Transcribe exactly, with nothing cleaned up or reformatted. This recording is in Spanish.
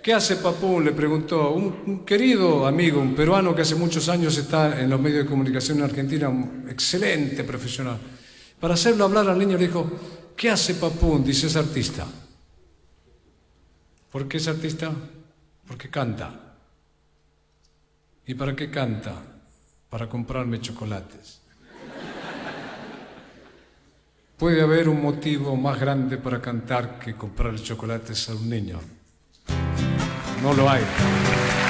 ¿Qué hace Papún?, le preguntó un, un querido amigo, un peruano que hace muchos años está en los medios de comunicación en Argentina, un excelente profesional. Para hacerlo hablar al niño le dijo, ¿qué hace Papún? Dice, es artista. ¿Por qué es artista? Porque canta. ¿Y para qué canta? Para comprarme chocolates. ¿Puede haber un motivo más grande para cantar que comprarle chocolates a un niño? No lo hay.